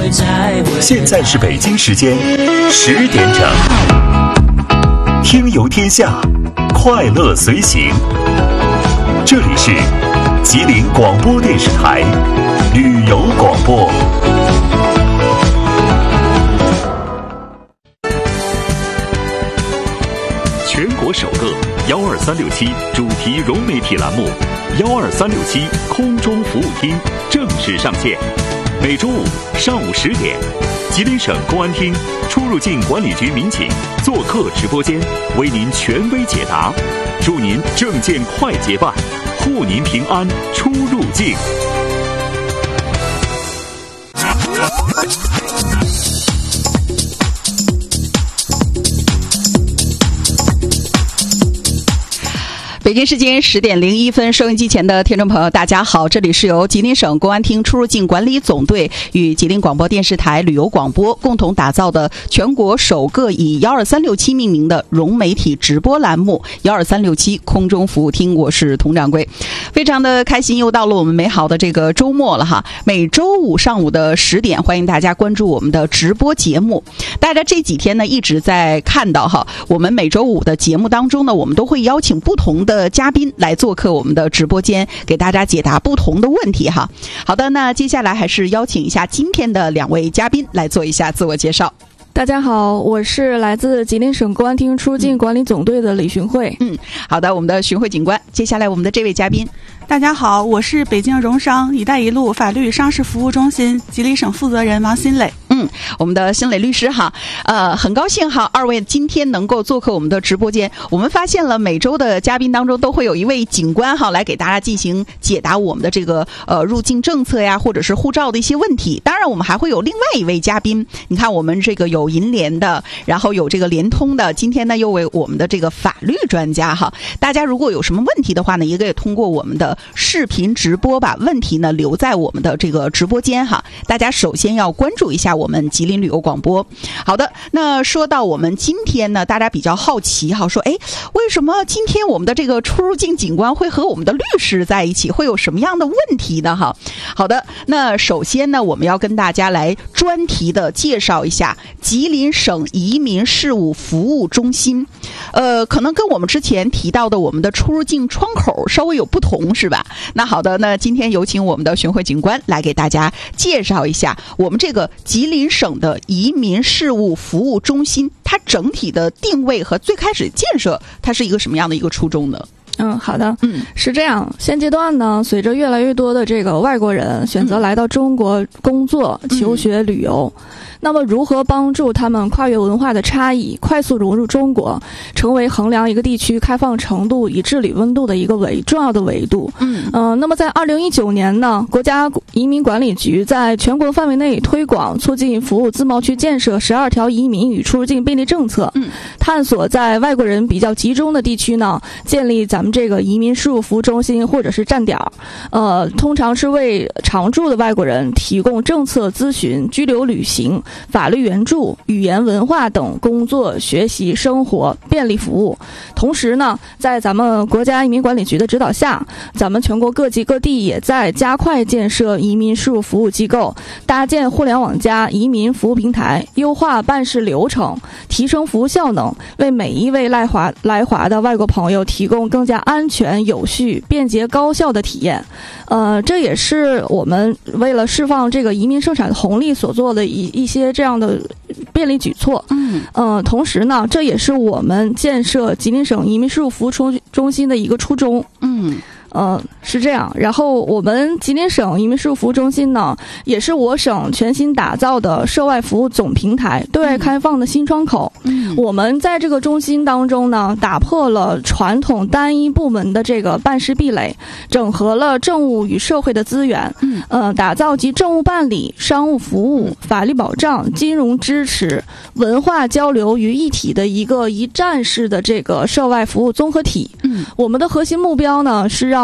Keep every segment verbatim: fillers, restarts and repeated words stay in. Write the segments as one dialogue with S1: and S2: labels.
S1: 现在是北京时间十点整，听游天下，快乐随行。这里是吉林广播电视台旅游广播。全国首个幺二三六七主题融媒体栏目幺二三六七空中服务厅正式上线，每周五上午十点，吉林省公安厅出入境管理局民警做客直播间，为您权威解答，祝您证件快捷办，护您平安出入境。
S2: 北京时间十点零一分，收音机前的听众朋友，大家好，这里是由吉林省公安厅出入境管理总队与吉林广播电视台旅游广播共同打造的全国首个以幺二三六七命名的融媒体直播栏目幺二三六七空中服务厅，我是佟掌柜，非常的开心，又到了我们美好的这个周末了哈。每周五上午的十点，欢迎大家关注我们的直播节目。大家这几天呢一直在看到哈，我们每周五的节目当中呢，我们都会邀请不同的嘉宾来做客我们的直播间，给大家解答不同的问题哈。好的，那接下来还是邀请一下今天的两位嘉宾来做一下自我介绍。
S3: 大家好，我是来自吉林省公安厅出入境管理总队的李巡慧。
S2: 嗯，好的，我们的巡慧警官。接下来我们的这位嘉宾。
S4: 大家好，我是北京融商“一带一路”法律商事服务中心吉林省负责人王新磊。
S2: 嗯，我们的新磊律师哈，呃，很高兴哈，二位今天能够做客我们的直播间。我们发现了每周的嘉宾当中都会有一位警官哈，来给大家进行解答我们的这个呃入境政策呀，或者是护照的一些问题。当然，我们还会有另外一位嘉宾，你看我们这个有银联的，然后有这个联通的，今天呢又为我们的这个法律专家哈。大家如果有什么问题的话呢，也可以通过我们的视频直播把问题呢留在我们的这个直播间哈。大家首先要关注一下我们吉林旅游广播。好的，那说到我们今天呢，大家比较好奇哈，说哎，为什么今天我们的这个出入境警官会和我们的律师在一起，会有什么样的问题呢哈？好的，那首先呢，我们要跟大家来专题的介绍一下吉林省移民事务服务中心。呃，可能跟我们之前提到的我们的出入境窗口稍微有不同是吧？那好的，那今天有请我们的巡慧警官来给大家介绍一下我们这个吉林省的移民事务服务中心，它整体的定位和最开始建设，它是一个什么样的一个初衷呢？
S3: 嗯，好的，嗯，是这样。现阶段呢，随着越来越多的这个外国人选择来到中国工作、嗯、求学、旅游，那么如何帮助他们跨越文化的差异，快速融入中国，成为衡量一个地区开放程度与治理温度的一个维重要的维度。嗯嗯、呃，那么在二零一九年呢，国家移民管理局在全国范围内推广促进服务自贸区建设十二条移民与出入境便利政策，嗯，探索在外国人比较集中的地区呢，建立咱们这个移民事务服务中心或者是站点，呃，通常是为常住的外国人提供政策咨询、居留旅行、法律援助、语言文化等工作、学习、生活便利服务。同时呢，在咱们国家移民管理局的指导下，咱们全国各级各地也在加快建设移民事务服务机构，搭建互联网加移民服务平台，优化办事流程，提升服务效能，为每一位来华来华的外国朋友提供更加安全、有序、便捷、高效的体验。呃，这也是我们为了释放这个移民生产红利所做的一一些这样的便利举措。嗯，呃，同时呢，这也是我们建设吉林省移民事务服务中中心的一个初衷。嗯。呃，是这样。然后我们吉林省移民事务服务中心呢，也是我省全新打造的涉外服务总平台对外开放的新窗口。嗯，我们在这个中心当中呢，打破了传统单一部门的这个办事壁垒，整合了政务与社会的资源。嗯，呃，打造集政务办理、商务服务、法律保障、金融支持、文化交流于一体的一个一站式的这个涉外服务综合体。嗯，我们的核心目标呢，是让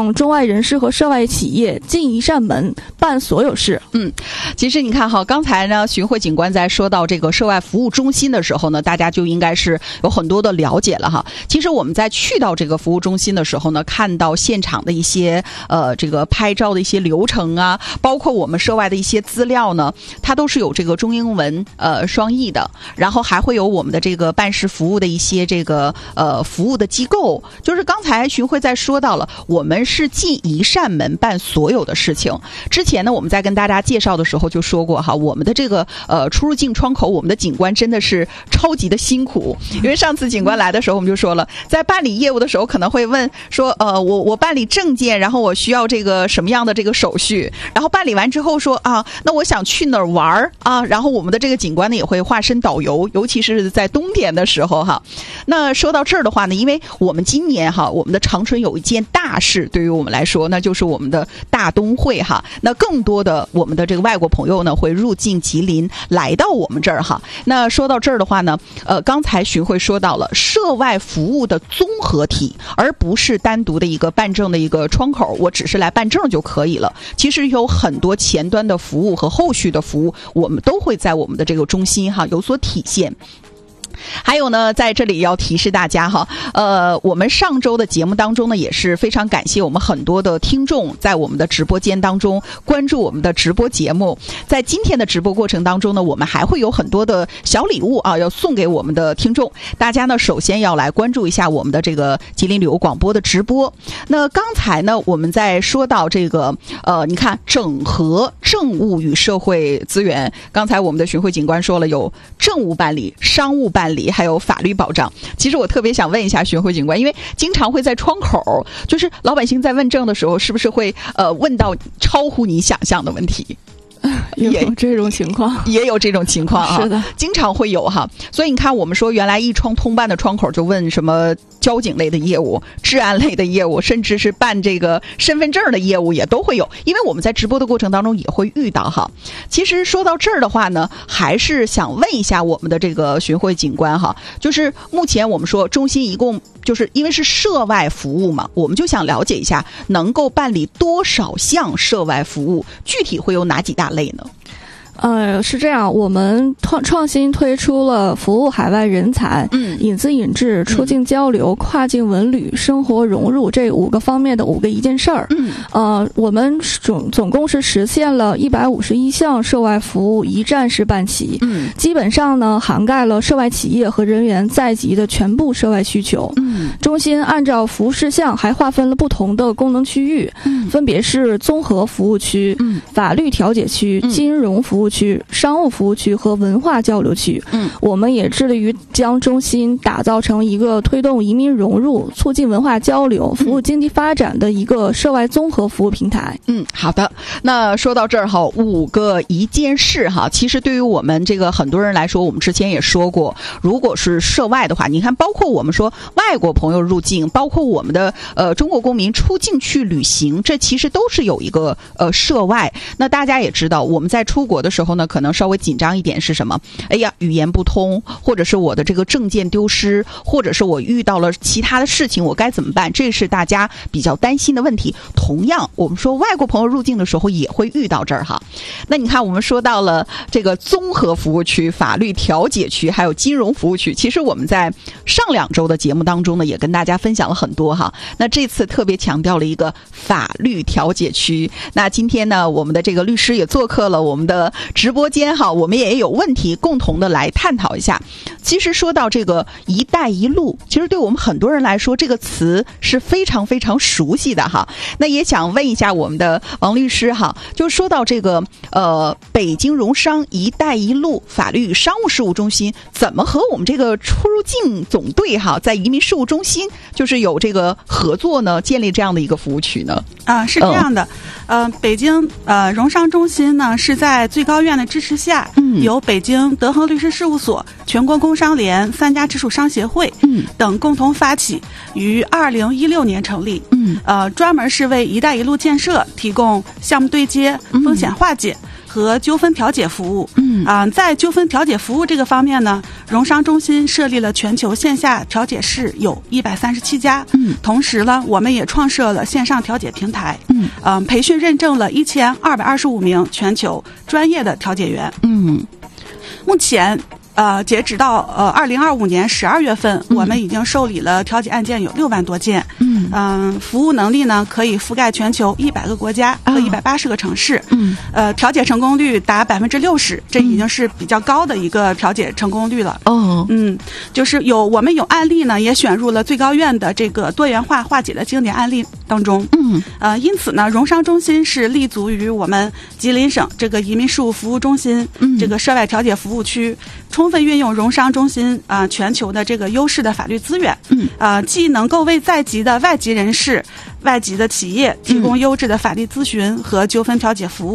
S3: 让中外人士和涉外企业进一扇门办所有事。
S2: 嗯，其实你看哈，刚才呢，巡会警官在说到这个涉外服务中心的时候呢，大家就应该是有很多的了解了哈。其实我们在去到这个服务中心的时候呢，看到现场的一些呃这个拍照的一些流程啊，包括我们涉外的一些资料呢，它都是有这个中英文呃双译的，然后还会有我们的这个办事服务的一些这个呃服务的机构。就是刚才巡会在说到了，我们是进一扇门办所有的事情。之前呢，我们在跟大家介绍的时候就说过哈，我们的这个呃出入境窗口，我们的警官真的是超级的辛苦。因为上次警官来的时候，我们就说了，在办理业务的时候可能会问说，呃，我我办理证件，然后我需要这个什么样的这个手续，然后办理完之后说啊，那我想去哪儿玩啊，然后我们的这个警官呢也会化身导游，尤其是在冬天的时候哈。那说到这儿的话呢，因为我们今年哈，我们的长春有一件大事，对于我们来说，那就是我们的大冬会哈。那更多的我们的这个外国朋友呢，会入境吉林，来到我们这儿哈。那说到这儿的话呢，呃，刚才巡会说到了涉外服务的综合体，而不是单独的一个办证的一个窗口，我只是来办证就可以了。其实有很多前端的服务和后续的服务，我们都会在我们的这个中心哈有所体现。还有呢，在这里要提示大家哈，呃，我们上周的节目当中呢，也是非常感谢我们很多的听众在我们的直播间当中关注我们的直播节目。在今天的直播过程当中呢，我们还会有很多的小礼物啊，要送给我们的听众。大家呢，首先要来关注一下我们的这个吉林旅游广播的直播。那刚才呢，我们在说到这个呃，你看整合政务与社会资源，刚才我们的巡会警官说了，有政务办理、商务办理，还有法律保障。其实我特别想问一下巡会警官，因为经常会在窗口，就是老百姓在问证的时候，是不是会呃问到超乎你想象的问题？
S3: 也有这种情况，
S2: 也有这种情况啊，
S3: 是的，
S2: 经常会有哈。所以你看，我们说原来一窗通办的窗口就问什么交警类的业务、治安类的业务，甚至是办这个身份证的业务也都会有。因为我们在直播的过程当中也会遇到哈。其实说到这儿的话呢，还是想问一下我们的这个巡会警官哈，就是目前我们说中心一共就是因为是涉外服务嘛，我们就想了解一下能够办理多少项涉外服务，具体会有哪几大类呢？
S3: 呃，是这样，我们创创新推出了服务海外人才、嗯、引资引致、出境交流、嗯、跨境文旅、生活融入这五个方面的五个一件事儿。嗯，呃，我们总总共是实现了一百五十一项涉外服务一站式办齐。嗯，基本上呢涵盖了涉外企业和人员在籍的全部涉外需求。嗯，中心按照服务事项还划分了不同的功能区域，嗯，分别是综合服务区、嗯、法律调解区、嗯、金融服务区、商务服务区和文化交流区。嗯，我们也致力于将中心打造成一个推动移民融入、促进文化交流、服务经济发展的一个涉外综合服务平台。
S2: 嗯，好的。那说到这儿哈，五个一件事哈，其实对于我们这个很多人来说，我们之前也说过，如果是涉外的话，你看，包括我们说外国朋友入境，包括我们的呃中国公民出境去旅行，这其实都是有一个呃涉外。那大家也知道，我们在出国的时候呢，可能稍微紧张一点是什么？哎呀，语言不通，或者是我的这个证件丢失，或者是我遇到了其他的事情，我该怎么办？这是大家比较担心的问题。同样，我们说外国朋友入境的时候也会遇到这儿哈。那你看，我们说到了这个综合服务区、法律调解区，还有金融服务区。其实我们在上两周的节目当中呢，也跟大家分享了很多哈。那这次特别强调了一个法律调解区。那今天呢，我们的这个律师也做客了我们的直播间哈，我们也有问题共同的来探讨一下。其实说到这个“一带一路”，其实对我们很多人来说，这个词是非常非常熟悉的哈。那也想问一下我们的王律师哈，就说到这个呃北京融商“一带一路”法律与商务事务中心，怎么和我们这个出入境总队哈，在移民事务中心就是有这个合作呢？建立这样的一个服务区呢？
S4: 啊，是这样的，嗯、呃，北京呃融商中心呢是在最高院的支持下，嗯，由北京德恒律师事务所、全国工商联、三家直属商协会，嗯，等共同发起，于二零一六年成立，嗯，呃，专门是为“一带一路”建设提供项目对接、风险化解和纠纷调解服务。嗯啊、呃，在纠纷调解服务这个方面呢， 融商中心设立了全球线下调解室有一百三十七家，
S2: 嗯，
S4: 同时呢，我们也创设了线上调解平台，
S2: 嗯，
S4: 呃，培训认证了一千二百二十五名全球专业的调解员，
S2: 嗯，
S4: 目前。呃，截止到呃二零二五年十二月份，
S2: 嗯、
S4: 我们已经受理了调解案件有六万多件。
S2: 嗯
S4: 嗯、呃，服务能力呢可以覆盖全球一百个国家和一百八十个城市。
S2: 嗯，
S4: 呃，调解成功率达百分之六十，这已经是比较高的一个调解成功率了。
S2: 哦，
S4: 嗯，就是有我们有案例呢，也选入了最高院的这个多元化化解的经典案例当中。
S2: 嗯，
S4: 呃，因此呢，融商中心是立足于我们吉林省这个移民事务服务中心，
S2: 嗯，
S4: 这个涉外调解服务区。充分运用融商中心啊、呃、全球的这个优势的法律资源，
S2: 嗯，
S4: 呃，既能够为在籍的外籍人士、外籍的企业提供优质的法律咨询和纠纷调解服务。